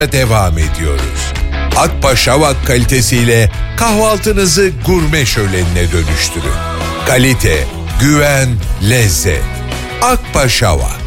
devam ediyoruz. Akbaşavak kalitesiyle kahvaltınızı gurme şölenine dönüştürün. Kalite, güven, lezzet. Akbaşavak.